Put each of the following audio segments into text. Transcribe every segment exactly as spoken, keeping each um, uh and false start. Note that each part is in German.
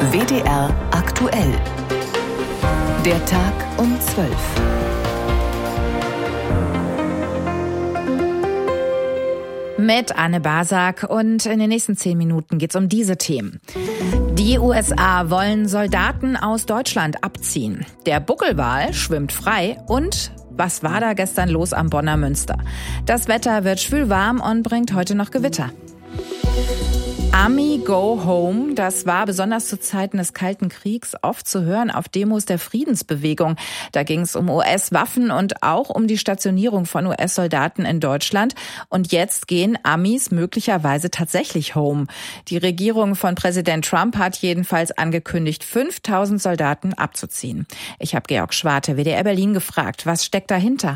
W D R aktuell. Der Tag um zwölf. Mit Anne Basak, und in den nächsten zehn Minuten geht's um diese Themen. Die U S A wollen Soldaten aus Deutschland abziehen. Der Buckelwal schwimmt frei und was war da gestern los am Bonner Münster? Das Wetter wird schwül warm und bringt heute noch Gewitter. Army Go Home, das war besonders zu Zeiten des Kalten Kriegs oft zu hören auf Demos der Friedensbewegung. Da ging es um U S-Waffen und auch um die Stationierung von U S-Soldaten in Deutschland. Und jetzt gehen Amis möglicherweise tatsächlich home. Die Regierung von Präsident Trump hat jedenfalls angekündigt, fünftausend Soldaten abzuziehen. Ich habe Georg Schwarte, W D R Berlin, gefragt, was steckt dahinter?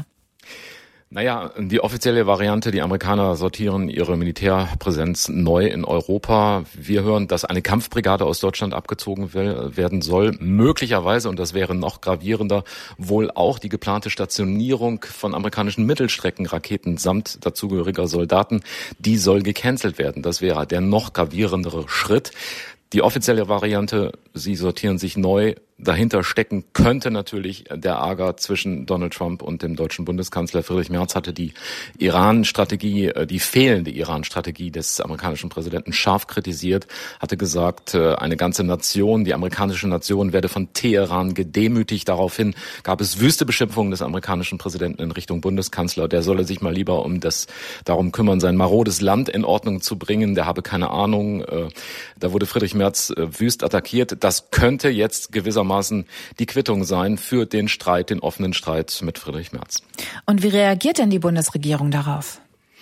Naja, die offizielle Variante, die Amerikaner sortieren ihre Militärpräsenz neu in Europa. Wir hören, dass eine Kampfbrigade aus Deutschland abgezogen werden soll. Möglicherweise, und das wäre noch gravierender, wohl auch die geplante Stationierung von amerikanischen Mittelstreckenraketen samt dazugehöriger Soldaten. Die soll gecancelt werden. Das wäre der noch gravierendere Schritt. Die offizielle Variante, sie sortieren sich neu. Dahinter stecken könnte natürlich der Ärger zwischen Donald Trump und dem deutschen Bundeskanzler. Friedrich Merz hatte die Iran-Strategie, die fehlende Iran-Strategie des amerikanischen Präsidenten scharf kritisiert, hatte gesagt, eine ganze Nation, die amerikanische Nation, werde von Teheran gedemütigt. Daraufhin gab es wüste Beschimpfungen des amerikanischen Präsidenten in Richtung Bundeskanzler. Der solle sich mal lieber um das darum kümmern, sein marodes Land in Ordnung zu bringen. Der habe keine Ahnung. Da wurde Friedrich Merz wüst attackiert. Das könnte jetzt gewissermaßen die Quittung sein für den Streit, den offenen Streit mit Friedrich Merz. Und wie reagiert denn die Bundesregierung darauf?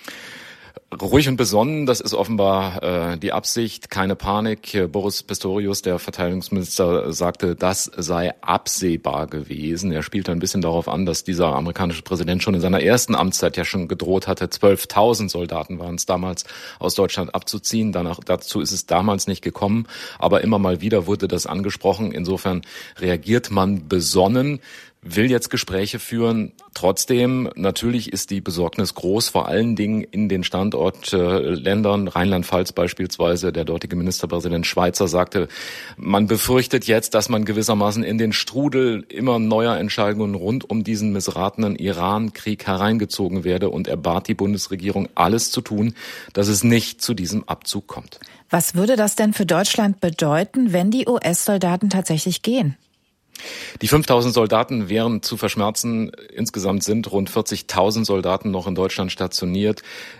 Ruhig und besonnen, das ist offenbar äh, die Absicht, keine Panik. Boris Pistorius, der Verteidigungsminister, sagte, das sei absehbar gewesen. Er spielte ein bisschen darauf an, dass dieser amerikanische Präsident schon in seiner ersten Amtszeit ja schon gedroht hatte, zwölftausend Soldaten waren es damals, aus Deutschland abzuziehen. Danach, dazu ist es damals nicht gekommen, aber immer mal wieder wurde das angesprochen. Insofern reagiert man besonnen, will jetzt Gespräche führen. Trotzdem, natürlich ist die Besorgnis groß, vor allen Dingen in den Standortländern, Rheinland-Pfalz beispielsweise. Der dortige Ministerpräsident Schweizer sagte, man befürchtet jetzt, dass man gewissermaßen in den Strudel immer neuer Entscheidungen rund um diesen missratenen Iran-Krieg hereingezogen werde. Und er bat die Bundesregierung, alles zu tun, dass es nicht zu diesem Abzug kommt. Was würde das denn für Deutschland bedeuten, wenn die U S-Soldaten tatsächlich gehen? Die fünftausend Soldaten wären zu verschmerzen. Insgesamt sind rund vierzigtausend Soldaten noch in Deutschland stationiert.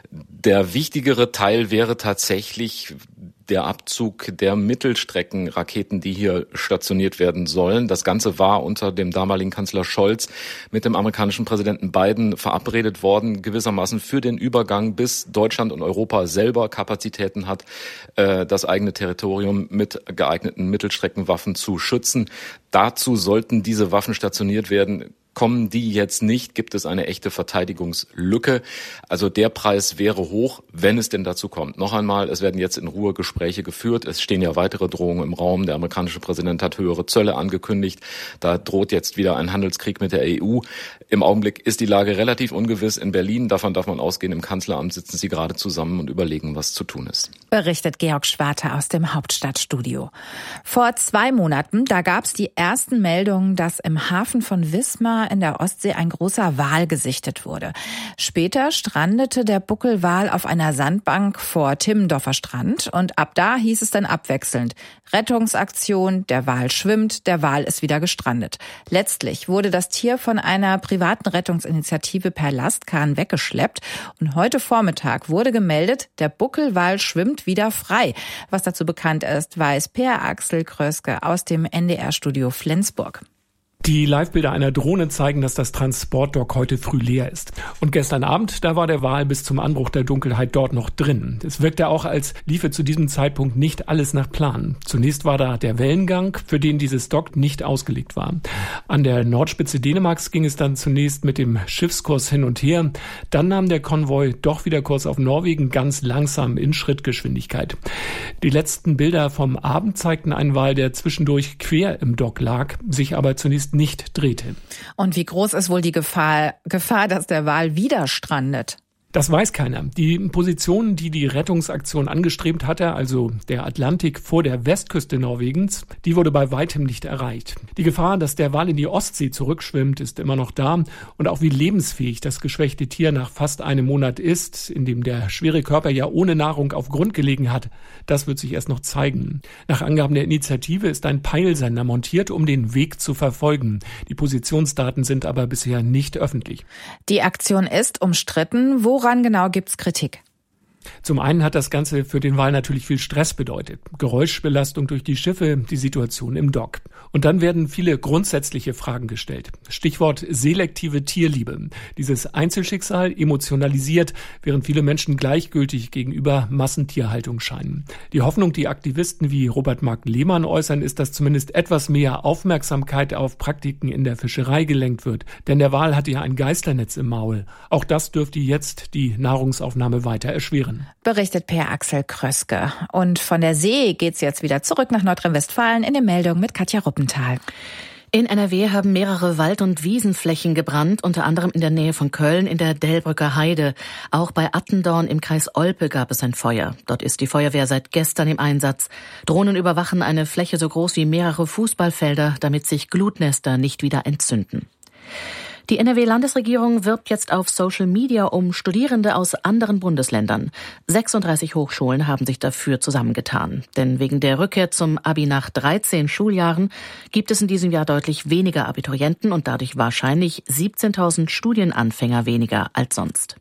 Der wichtigere Teil wäre tatsächlich der Abzug der Mittelstreckenraketen, die hier stationiert werden sollen. Das Ganze war unter dem damaligen Kanzler Scholz mit dem amerikanischen Präsidenten Biden verabredet worden, gewissermaßen für den Übergang, bis Deutschland und Europa selber Kapazitäten hat, das eigene Territorium mit geeigneten Mittelstreckenwaffen zu schützen. Dazu sollten diese Waffen stationiert werden. Kommen die jetzt nicht, gibt es eine echte Verteidigungslücke. Also der Preis wäre hoch, wenn es denn dazu kommt. Noch einmal, es werden jetzt in Ruhe Gespräche geführt. Es stehen ja weitere Drohungen im Raum. Der amerikanische Präsident hat höhere Zölle angekündigt. Da droht jetzt wieder ein Handelskrieg mit der E U. Im Augenblick ist die Lage relativ ungewiss in Berlin. Davon darf man ausgehen. Im Kanzleramt sitzen sie gerade zusammen und überlegen, was zu tun ist. Berichtet Georg Schwarte aus dem Hauptstadtstudio. Vor zwei Monaten, da gab es die ersten Meldungen, dass im Hafen von Wismar in der Ostsee ein großer Wal gesichtet wurde. Später strandete der Buckelwal auf einer Sandbank vor Timmendorfer Strand und ab da hieß es dann abwechselnd: Rettungsaktion, der Wal schwimmt, der Wal ist wieder gestrandet. Letztlich wurde das Tier von einer privaten Rettungsinitiative per Lastkahn weggeschleppt und heute Vormittag wurde gemeldet, der Buckelwal schwimmt wieder frei. Was dazu bekannt ist, weiß Per Axel Kröske aus dem N D R-Studio Flensburg. Die Livebilder einer Drohne zeigen, dass das Transportdock heute früh leer ist. Und gestern Abend, da war der Wal bis zum Anbruch der Dunkelheit dort noch drin. Es wirkte auch, als liefe zu diesem Zeitpunkt nicht alles nach Plan. Zunächst war da der Wellengang, für den dieses Dock nicht ausgelegt war. An der Nordspitze Dänemarks ging es dann zunächst mit dem Schiffskurs hin und her. Dann nahm der Konvoi doch wieder Kurs auf Norwegen, ganz langsam in Schrittgeschwindigkeit. Die letzten Bilder vom Abend zeigten einen Wal, der zwischendurch quer im Dock lag, sich aber zunächst nicht drehte. Und wie groß ist wohl die Gefahr, Gefahr, dass der Wal wieder strandet? Das weiß keiner. Die Position, die die Rettungsaktion angestrebt hatte, also der Atlantik vor der Westküste Norwegens, die wurde bei weitem nicht erreicht. Die Gefahr, dass der Wal in die Ostsee zurückschwimmt, ist immer noch da. Und auch wie lebensfähig das geschwächte Tier nach fast einem Monat ist, in dem der schwere Körper ja ohne Nahrung auf Grund gelegen hat, das wird sich erst noch zeigen. Nach Angaben der Initiative ist ein Peilsender montiert, um den Weg zu verfolgen. Die Positionsdaten sind aber bisher nicht öffentlich. Die Aktion ist umstritten. Woran genau gibt's Kritik? Zum einen hat das Ganze für den Wal natürlich viel Stress bedeutet. Geräuschbelastung durch die Schiffe, die Situation im Dock. Und dann werden viele grundsätzliche Fragen gestellt. Stichwort selektive Tierliebe. Dieses Einzelschicksal emotionalisiert, während viele Menschen gleichgültig gegenüber Massentierhaltung scheinen. Die Hoffnung, die Aktivisten wie Robert Mark Lehmann äußern, ist, dass zumindest etwas mehr Aufmerksamkeit auf Praktiken in der Fischerei gelenkt wird. Denn der Wal hatte ja ein Geisternetz im Maul. Auch das dürfte jetzt die Nahrungsaufnahme weiter erschweren. Berichtet Per Axel Kröske. Und von der See geht's jetzt wieder zurück nach Nordrhein-Westfalen in den Meldungen mit Katja Ruppenthal. In N R W haben mehrere Wald- und Wiesenflächen gebrannt, unter anderem in der Nähe von Köln in der Delbrücker Heide. Auch bei Attendorn im Kreis Olpe gab es ein Feuer. Dort ist die Feuerwehr seit gestern im Einsatz. Drohnen überwachen eine Fläche so groß wie mehrere Fußballfelder, damit sich Glutnester nicht wieder entzünden. Die N R W-Landesregierung wirbt jetzt auf Social Media um Studierende aus anderen Bundesländern. sechsunddreißig Hochschulen haben sich dafür zusammengetan. Denn wegen der Rückkehr zum Abi nach dreizehn Schuljahren gibt es in diesem Jahr deutlich weniger Abiturienten und dadurch wahrscheinlich siebzehntausend Studienanfänger weniger als sonst.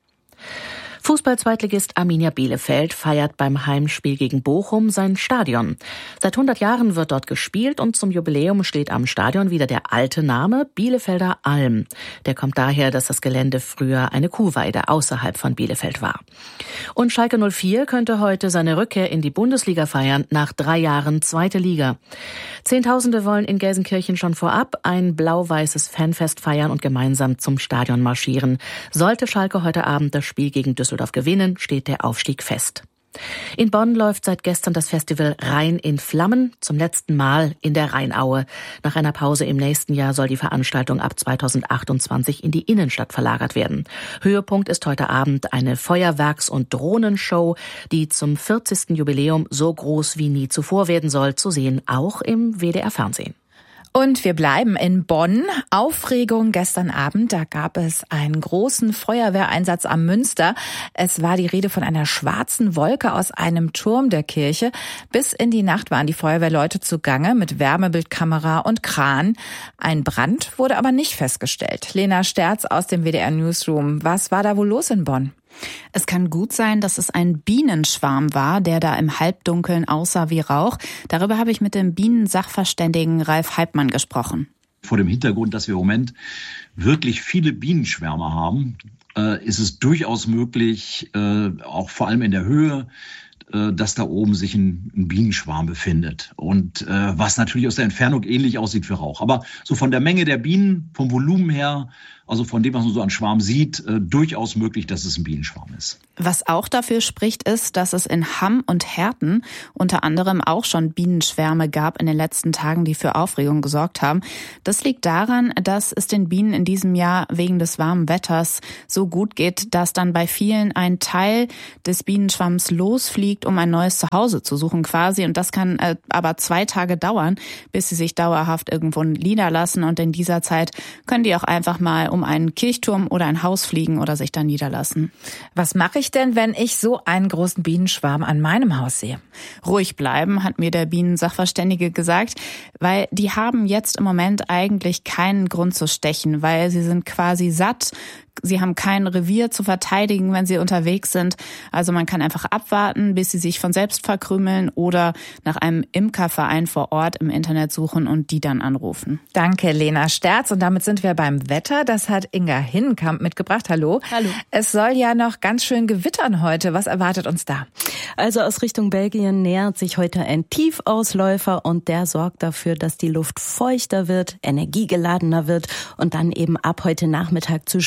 Fußball-Zweitligist Arminia Bielefeld feiert beim Heimspiel gegen Bochum sein Stadion. Seit hundert Jahren wird dort gespielt und zum Jubiläum steht am Stadion wieder der alte Name Bielefelder Alm. Der kommt daher, dass das Gelände früher eine Kuhweide außerhalb von Bielefeld war. Und Schalke null vier könnte heute seine Rückkehr in die Bundesliga feiern, nach drei Jahren zweite Liga. Zehntausende wollen in Gelsenkirchen schon vorab ein blau-weißes Fanfest feiern und gemeinsam zum Stadion marschieren. Sollte Schalke heute Abend das Spiel gegen Düsseldorf gewinnen, steht der Aufstieg fest. In Bonn läuft seit gestern das Festival Rhein in Flammen, zum letzten Mal in der Rheinaue. Nach einer Pause im nächsten Jahr soll die Veranstaltung ab zweitausendachtundzwanzig in die Innenstadt verlagert werden. Höhepunkt ist heute Abend eine Feuerwerks- und Drohnenshow, die zum vierzigsten Jubiläum so groß wie nie zuvor werden soll, zu sehen, auch im W D R-Fernsehen. Und wir bleiben in Bonn. Aufregung gestern Abend, da gab es einen großen Feuerwehreinsatz am Münster. Es war die Rede von einer schwarzen Wolke aus einem Turm der Kirche. Bis in die Nacht waren die Feuerwehrleute zugange mit Wärmebildkamera und Kran. Ein Brand wurde aber nicht festgestellt. Lena Sterz aus dem W D R Newsroom. Was war da wohl los in Bonn? Es kann gut sein, dass es ein Bienenschwarm war, der da im Halbdunkeln aussah wie Rauch. Darüber habe ich mit dem Bienensachverständigen Ralf Heipmann gesprochen. Vor dem Hintergrund, dass wir im Moment wirklich viele Bienenschwärme haben, äh, ist es durchaus möglich, äh, auch vor allem in der Höhe, äh, dass da oben sich ein, ein Bienenschwarm befindet. Und äh, was natürlich aus der Entfernung ähnlich aussieht wie Rauch. Aber so von der Menge der Bienen, vom Volumen her, also von dem, was man so an Schwarm sieht, äh, durchaus möglich, dass es ein Bienenschwarm ist. Was auch dafür spricht, ist, dass es in Hamm und Herten unter anderem auch schon Bienenschwärme gab in den letzten Tagen, die für Aufregung gesorgt haben. Das liegt daran, dass es den Bienen in diesem Jahr wegen des warmen Wetters so gut geht, dass dann bei vielen ein Teil des Bienenschwarms losfliegt, um ein neues Zuhause zu suchen quasi. Und das kann äh, aber zwei Tage dauern, bis sie sich dauerhaft irgendwo niederlassen. Und in dieser Zeit können die auch einfach mal um einen Kirchturm oder ein Haus fliegen oder sich da niederlassen. Was mache ich denn, wenn ich so einen großen Bienenschwarm an meinem Haus sehe? Ruhig bleiben, hat mir der Bienensachverständige gesagt, weil die haben jetzt im Moment eigentlich keinen Grund zu stechen, weil sie sind quasi satt. Sie haben kein Revier zu verteidigen, wenn sie unterwegs sind. Also man kann einfach abwarten, bis sie sich von selbst verkrümeln oder nach einem Imkerverein vor Ort im Internet suchen und die dann anrufen. Danke, Lena Sterz. Und damit sind wir beim Wetter. Das hat Inga Hinnenkamp mitgebracht. Hallo. Hallo. Es soll ja noch ganz schön gewittern heute. Was erwartet uns da? Also aus Richtung Belgien nähert sich heute ein Tiefausläufer und der sorgt dafür, dass die Luft feuchter wird, energiegeladener wird und dann eben ab heute Nachmittag zu Schauern und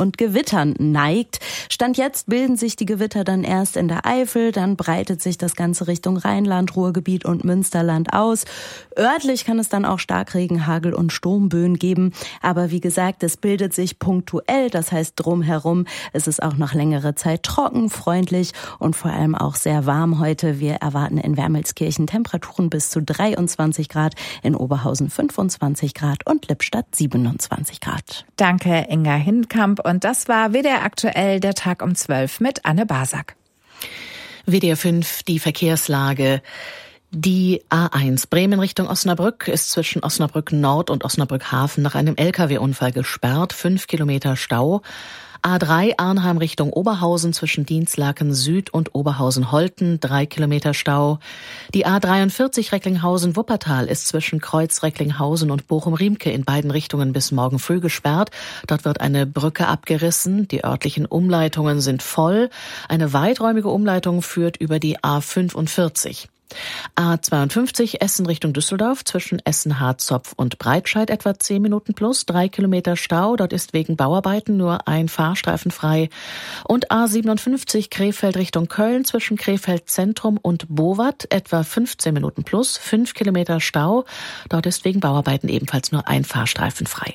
und Gewittern neigt. Stand jetzt bilden sich die Gewitter dann erst in der Eifel, dann breitet sich das Ganze Richtung Rheinland, Ruhrgebiet und Münsterland aus. Örtlich kann es dann auch Starkregen, Hagel und Sturmböen geben. Aber wie gesagt, es bildet sich punktuell, das heißt drumherum. Es ist auch noch längere Zeit trocken, freundlich und vor allem auch sehr warm heute. Wir erwarten in Wermelskirchen Temperaturen bis zu dreiundzwanzig Grad, in Oberhausen fünfundzwanzig Grad und Lippstadt siebenundzwanzig Grad. Danke, Inga Hindkamp. Und das war W D R aktuell, der Tag um zwölf mit Anne Basak. W D R fünf, die Verkehrslage. Die A eins Bremen Richtung Osnabrück ist zwischen Osnabrück Nord und Osnabrück Hafen nach einem L K W-Unfall gesperrt. Fünf Kilometer Stau. A drei Arnheim Richtung Oberhausen zwischen Dienstlaken Süd und Oberhausen-Holten, drei Kilometer Stau. Die A dreiundvierzig Recklinghausen-Wuppertal ist zwischen Kreuz Recklinghausen und Bochum-Riemke in beiden Richtungen bis morgen früh gesperrt. Dort wird eine Brücke abgerissen. Die örtlichen Umleitungen sind voll. Eine weiträumige Umleitung führt über die A fünfundvierzig. A zweiundfünfzig Essen Richtung Düsseldorf zwischen Essen-Harzopf und Breitscheid etwa zehn Minuten plus, drei Kilometer Stau. Dort ist wegen Bauarbeiten nur ein Fahrstreifen frei. Und A siebenundfünfzig Krefeld Richtung Köln zwischen Krefeld Zentrum und Bowat etwa fünfzehn Minuten plus, fünf Kilometer Stau. Dort ist wegen Bauarbeiten ebenfalls nur ein Fahrstreifen frei.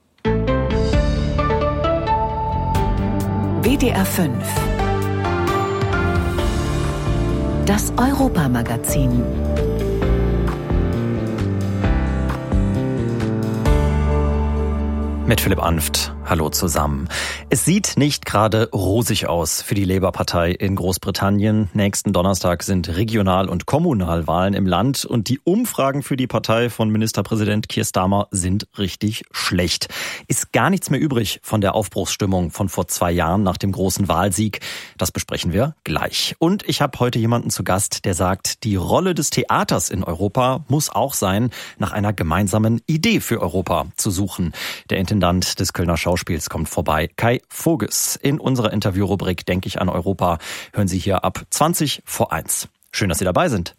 W D R fünf. Das Europa-Magazin. Mit Philipp Anft. Hallo zusammen. Es sieht nicht gerade rosig aus für die Labour-Partei in Großbritannien. Nächsten Donnerstag sind Regional- und Kommunalwahlen im Land und die Umfragen für die Partei von Ministerpräsident Keir Starmer sind richtig schlecht. Ist gar nichts mehr übrig von der Aufbruchsstimmung von vor zwei Jahren nach dem großen Wahlsieg. Das besprechen wir gleich. Und ich habe heute jemanden zu Gast, der sagt, die Rolle des Theaters in Europa muss auch sein, nach einer gemeinsamen Idee für Europa zu suchen. Der Intendant des Kölner Schauspiels kommt vorbei. Kai Voges. In unserer Interviewrubrik Denke ich an Europa hören Sie hier ab zwanzig vor eins. Schön, dass Sie dabei sind.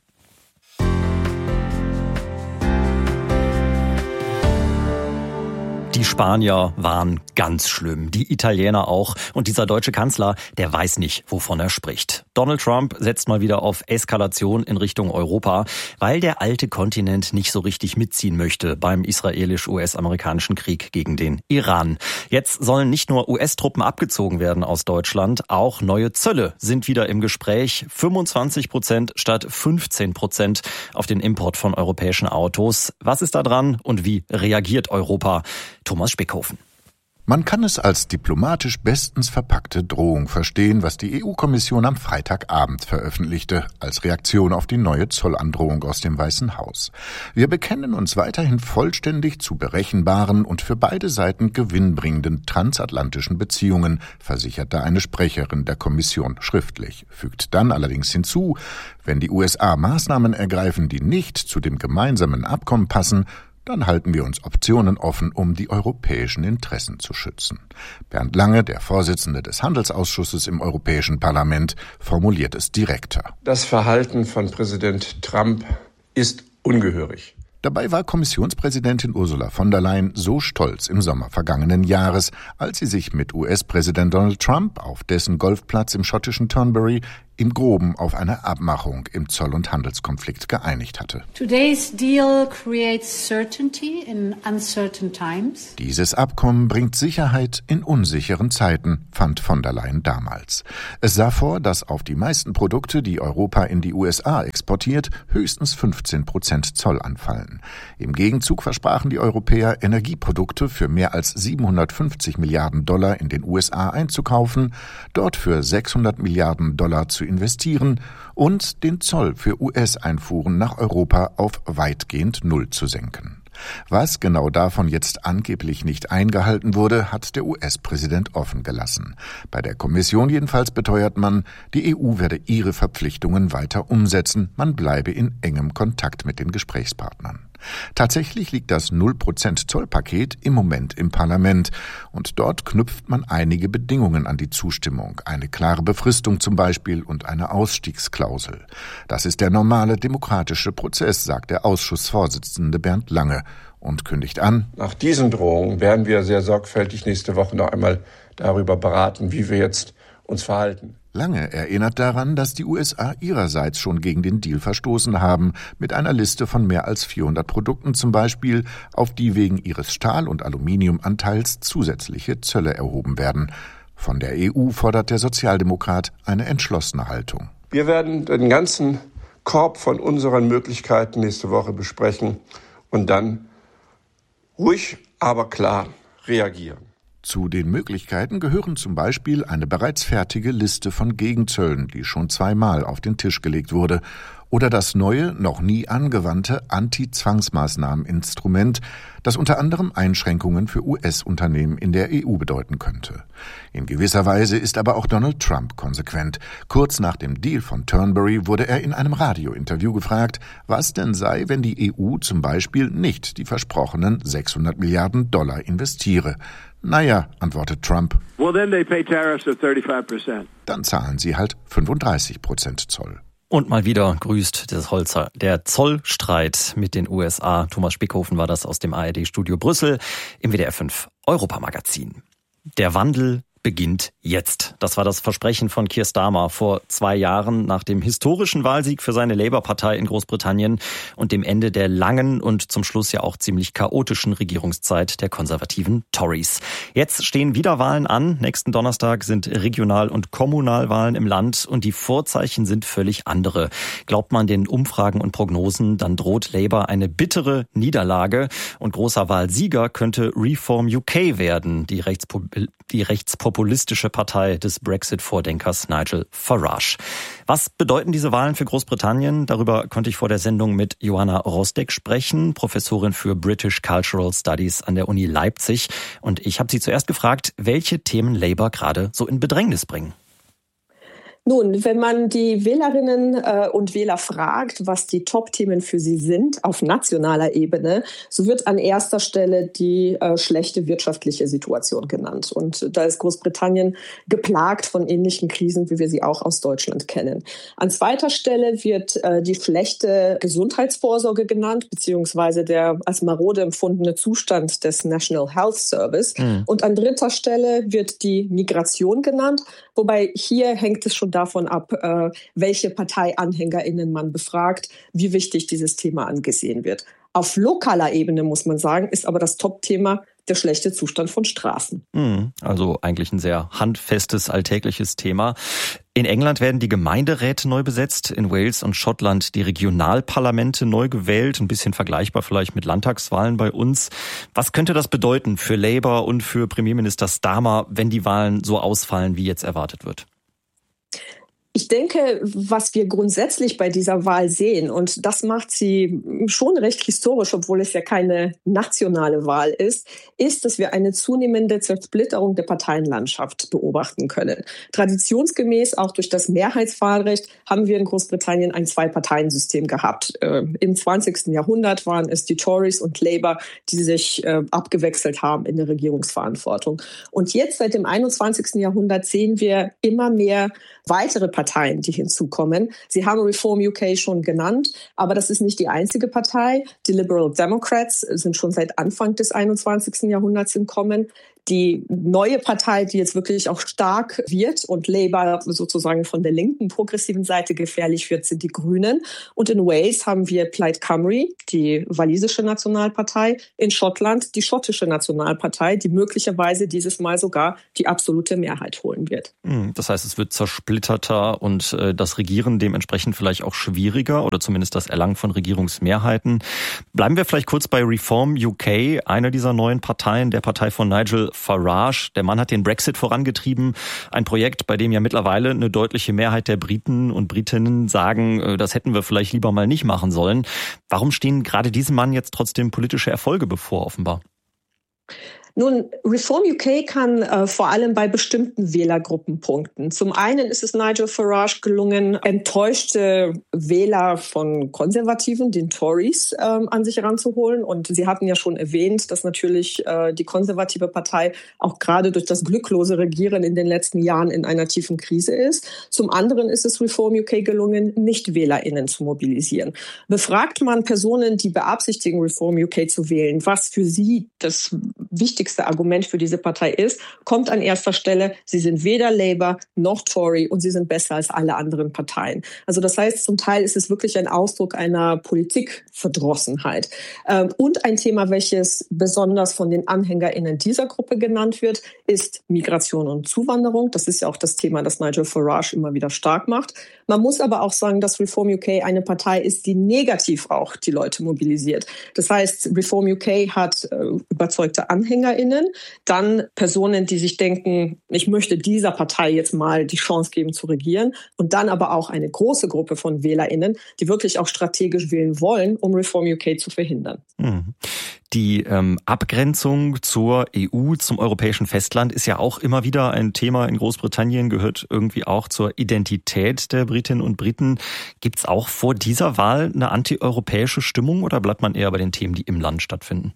Die Spanier waren ganz schlimm, die Italiener auch. Und dieser deutsche Kanzler, der weiß nicht, wovon er spricht. Donald Trump setzt mal wieder auf Eskalation in Richtung Europa, weil der alte Kontinent nicht so richtig mitziehen möchte beim israelisch-U S-amerikanischen Krieg gegen den Iran. Jetzt sollen nicht nur U S-Truppen abgezogen werden aus Deutschland, auch neue Zölle sind wieder im Gespräch. fünfundzwanzig Prozent statt fünfzehn Prozent auf den Import von europäischen Autos. Was ist da dran und wie reagiert Europa? Thomas Spickhofen. Man kann es als diplomatisch bestens verpackte Drohung verstehen, was die E U-Kommission am Freitagabend veröffentlichte, als Reaktion auf die neue Zollandrohung aus dem Weißen Haus. Wir bekennen uns weiterhin vollständig zu berechenbaren und für beide Seiten gewinnbringenden transatlantischen Beziehungen, versicherte eine Sprecherin der Kommission schriftlich, fügt dann allerdings hinzu, wenn die U S A Maßnahmen ergreifen, die nicht zu dem gemeinsamen Abkommen passen, dann halten wir uns Optionen offen, um die europäischen Interessen zu schützen. Bernd Lange, der Vorsitzende des Handelsausschusses im Europäischen Parlament, formuliert es direkter. Das Verhalten von Präsident Trump ist ungehörig. Dabei war Kommissionspräsidentin Ursula von der Leyen so stolz im Sommer vergangenen Jahres, als sie sich mit U S-Präsident Donald Trump auf dessen Golfplatz im schottischen Turnberry im Groben auf eine Abmachung im Zoll- und Handelskonflikt geeinigt hatte. Today's deal creates certainty in uncertain times. Dieses Abkommen bringt Sicherheit in unsicheren Zeiten, fand von der Leyen damals. Es sah vor, dass auf die meisten Produkte, die Europa in die U S A exportiert, höchstens fünfzehn Prozent Zoll anfallen. Im Gegenzug versprachen die Europäer, Energieprodukte für mehr als siebenhundertfünfzig Milliarden Dollar in den U S A einzukaufen, dort für sechshundert Milliarden Dollar zu investieren und den Zoll für U S-Einfuhren nach Europa auf weitgehend Null zu senken. Was genau davon jetzt angeblich nicht eingehalten wurde, hat der U S-Präsident offen gelassen. Bei der Kommission jedenfalls beteuert man, die E U werde ihre Verpflichtungen weiter umsetzen, man bleibe in engem Kontakt mit den Gesprächspartnern. Tatsächlich liegt das null Prozent Zollpaket im Moment im Parlament und dort knüpft man einige Bedingungen an die Zustimmung, eine klare Befristung zum Beispiel und eine Ausstiegsklausel. Das ist der normale demokratische Prozess, sagt der Ausschussvorsitzende Bernd Lange und kündigt an: Nach diesen Drohungen werden wir sehr sorgfältig nächste Woche noch einmal darüber beraten, wie wir jetzt uns verhalten. Lange erinnert daran, dass die U S A ihrerseits schon gegen den Deal verstoßen haben, mit einer Liste von mehr als vierhundert Produkten zum Beispiel, auf die wegen ihres Stahl- und Aluminiumanteils zusätzliche Zölle erhoben werden. Von der E U fordert der Sozialdemokrat eine entschlossene Haltung. Wir werden den ganzen Korb von unseren Möglichkeiten nächste Woche besprechen und dann ruhig, aber klar reagieren. Zu den Möglichkeiten gehören zum Beispiel eine bereits fertige Liste von Gegenzöllen, die schon zweimal auf den Tisch gelegt wurde, oder das neue, noch nie angewandte Anti-Zwangsmaßnahmen-Instrument, das unter anderem Einschränkungen für U S-Unternehmen in der E U bedeuten könnte. In gewisser Weise ist aber auch Donald Trump konsequent. Kurz nach dem Deal von Turnberry wurde er in einem Radiointerview gefragt, was denn sei, wenn die E U zum Beispiel nicht die versprochenen sechshundert Milliarden Dollar investiere. Naja, antwortet Trump, well, then they pay tariffs of thirty-five percent. Dann zahlen sie halt fünfunddreißig Prozent Zoll. Und mal wieder grüßt das Holzer. Der Zollstreit mit den U S A. Thomas Spickhofen war das aus dem A R D-Studio Brüssel im W D R fünf Europamagazin. Der Wandel beginnt jetzt. Das war das Versprechen von Keir Starmer vor zwei Jahren nach dem historischen Wahlsieg für seine Labour-Partei in Großbritannien und dem Ende der langen und zum Schluss ja auch ziemlich chaotischen Regierungszeit der konservativen Tories. Jetzt stehen wieder Wahlen an. Nächsten Donnerstag sind Regional- und Kommunalwahlen im Land und die Vorzeichen sind völlig andere. Glaubt man den Umfragen und Prognosen, dann droht Labour eine bittere Niederlage und großer Wahlsieger könnte Reform U K werden, die Rechtspop- die Rechtspopulistische Partei des Brexit-Vordenkers Nigel Farage. Was bedeuten diese Wahlen für Großbritannien? Darüber konnte ich vor der Sendung mit Johanna Rosdeck sprechen, Professorin für British Cultural Studies an der Uni Leipzig. Und ich habe sie zuerst gefragt, welche Themen Labour gerade so in Bedrängnis bringen. Nun, wenn man die Wählerinnen äh, und Wähler fragt, was die Top-Themen für sie sind auf nationaler Ebene, so wird an erster Stelle die äh, schlechte wirtschaftliche Situation genannt. Und da ist Großbritannien geplagt von ähnlichen Krisen, wie wir sie auch aus Deutschland kennen. An zweiter Stelle wird äh, die schlechte Gesundheitsvorsorge genannt, beziehungsweise der als marode empfundene Zustand des National Health Service. Mhm. Und an dritter Stelle wird die Migration genannt, wobei hier hängt es schon davon ab, äh, welche ParteianhängerInnen man befragt, wie wichtig dieses Thema angesehen wird. Auf lokaler Ebene, muss man sagen, ist aber das Top-Thema der schlechte Zustand von Straßen. Also eigentlich ein sehr handfestes, alltägliches Thema. In England werden die Gemeinderäte neu besetzt, in Wales und Schottland die Regionalparlamente neu gewählt, ein bisschen vergleichbar vielleicht mit Landtagswahlen bei uns. Was könnte das bedeuten für Labour und für Premierminister Starmer, wenn die Wahlen so ausfallen, wie jetzt erwartet wird? Ich denke, was wir grundsätzlich bei dieser Wahl sehen, und das macht sie schon recht historisch, obwohl es ja keine nationale Wahl ist, ist, dass wir eine zunehmende Zersplitterung der Parteienlandschaft beobachten können. Traditionsgemäß, auch durch das Mehrheitswahlrecht, haben wir in Großbritannien ein Zwei-Parteien-System gehabt. Äh, Im zwanzigsten Jahrhundert waren es die Tories und Labour, die sich äh, abgewechselt haben in der Regierungsverantwortung. Und jetzt, seit dem einundzwanzigsten Jahrhundert, sehen wir immer mehr weitere Parteien, die hinzukommen. Sie haben Reform U K schon genannt, aber das ist nicht die einzige Partei. Die Liberal Democrats sind schon seit Anfang des einundzwanzigsten Jahrhunderts im Kommen. Die neue Partei, die jetzt wirklich auch stark wird und Labour sozusagen von der linken progressiven Seite gefährlich wird, sind die Grünen. Und in Wales haben wir Plaid Cymru, die walisische Nationalpartei. In Schottland die schottische Nationalpartei, die möglicherweise dieses Mal sogar die absolute Mehrheit holen wird. Das heißt, es wird zersplitterter und das Regieren dementsprechend vielleicht auch schwieriger oder zumindest das Erlangen von Regierungsmehrheiten. Bleiben wir vielleicht kurz bei Reform U K, einer dieser neuen Parteien, der Partei von Nigel Farage. Der Mann hat den Brexit vorangetrieben. Ein Projekt, bei dem ja mittlerweile eine deutliche Mehrheit der Briten und Britinnen sagen, das hätten wir vielleicht lieber mal nicht machen sollen. Warum stehen gerade diesem Mann jetzt trotzdem politische Erfolge bevor, offenbar? Nun, Reform U K kann äh, vor allem bei bestimmten Wählergruppen punkten. Zum einen ist es Nigel Farage gelungen, enttäuschte Wähler von Konservativen, den Tories, ähm, an sich heranzuholen. Und Sie hatten ja schon erwähnt, dass natürlich äh, die konservative Partei auch gerade durch das glücklose Regieren in den letzten Jahren in einer tiefen Krise ist. Zum anderen ist es Reform U K gelungen, NichtwählerInnen zu mobilisieren. Befragt man Personen, die beabsichtigen, Reform U K zu wählen, was für sie das wichtigste wichtigste Argument für diese Partei ist, kommt an erster Stelle, sie sind weder Labour noch Tory und sie sind besser als alle anderen Parteien. Also das heißt, zum Teil ist es wirklich ein Ausdruck einer Politikverdrossenheit. Und ein Thema, welches besonders von den AnhängerInnen dieser Gruppe genannt wird, ist Migration und Zuwanderung. Das ist ja auch das Thema, das Nigel Farage immer wieder stark macht. Man muss aber auch sagen, dass Reform U K eine Partei ist, die negativ auch die Leute mobilisiert. Das heißt, Reform U K hat äh, überzeugte AnhängerInnen, dann Personen, die sich denken, ich möchte dieser Partei jetzt mal die Chance geben zu regieren, und dann aber auch eine große Gruppe von WählerInnen, die wirklich auch strategisch wählen wollen, um Reform U K zu verhindern. Mhm. Die ähm, Abgrenzung zur E U, zum europäischen Festland, ist ja auch immer wieder ein Thema in Großbritannien, gehört irgendwie auch zur Identität der Britinnen und Briten. Gibt's auch vor dieser Wahl eine antieuropäische Stimmung oder bleibt man eher bei den Themen, die im Land stattfinden?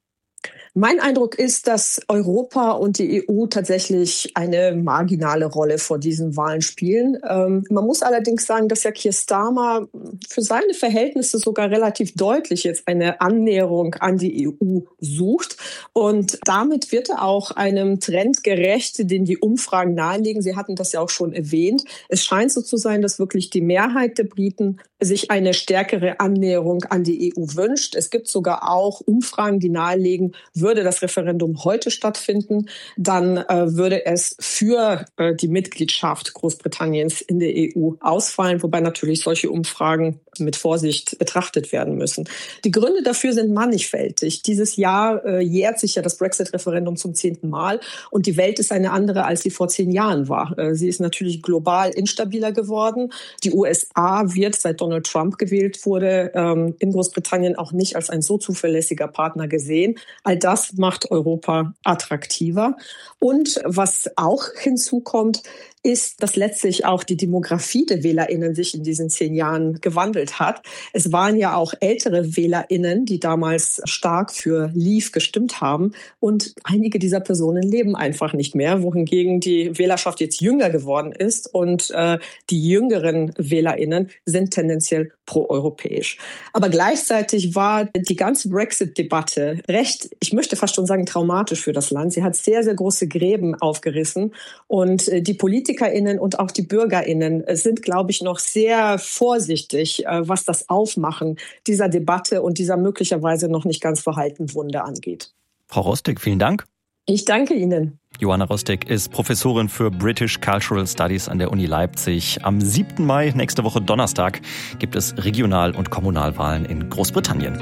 Mein Eindruck ist, dass Europa und die E U tatsächlich eine marginale Rolle vor diesen Wahlen spielen. Ähm, man muss allerdings sagen, dass ja Keir Starmer für seine Verhältnisse sogar relativ deutlich jetzt eine Annäherung an die E U sucht. Und damit wird er auch einem Trend gerecht, den die Umfragen nahelegen. Sie hatten das ja auch schon erwähnt. Es scheint so zu sein, dass wirklich die Mehrheit der Briten sich eine stärkere Annäherung an die E U wünscht. Es gibt sogar auch Umfragen, die nahelegen, würde das Referendum heute stattfinden, dann äh, würde es für äh, die Mitgliedschaft Großbritanniens in der E U ausfallen, wobei natürlich solche Umfragen mit Vorsicht betrachtet werden müssen. Die Gründe dafür sind mannigfältig. Dieses Jahr äh, jährt sich ja das Brexit-Referendum zum zehnten Mal und die Welt ist eine andere, als sie vor zehn Jahren war. Äh, sie ist natürlich global instabiler geworden. Die U S A wird, seit Donald Trump gewählt wurde, ähm, in Großbritannien auch nicht als ein so zuverlässiger Partner gesehen. All das macht Europa attraktiver. Und was auch hinzukommt, ist, dass letztlich auch die Demografie der WählerInnen sich in diesen zehn Jahren gewandelt hat. Es waren ja auch ältere WählerInnen, die damals stark für Leave gestimmt haben. Und einige dieser Personen leben einfach nicht mehr, wohingegen die Wählerschaft jetzt jünger geworden ist. Und äh, die jüngeren WählerInnen sind tendenziell proeuropäisch. Aber gleichzeitig war die ganze Brexit-Debatte recht, ich möchte fast schon sagen, traumatisch für das Land. Sie hat sehr, sehr große Gräben aufgerissen. Und äh, die Politiker PolitikerInnen und auch die BürgerInnen sind, glaube ich, noch sehr vorsichtig, was das Aufmachen dieser Debatte und dieser möglicherweise noch nicht ganz verhaltenen Wunde angeht. Frau Rostig, vielen Dank. Ich danke Ihnen. Johanna Rostig ist Professorin für British Cultural Studies an der Uni Leipzig. Am siebten Mai, nächste Woche Donnerstag, gibt es Regional- und Kommunalwahlen in Großbritannien.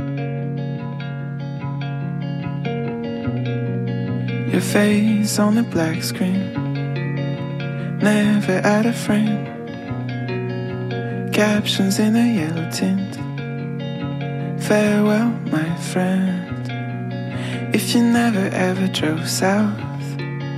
Your face on the black screen. Never out of frame. Captions in a yellow tint. Farewell, my friend. If you never ever drove south,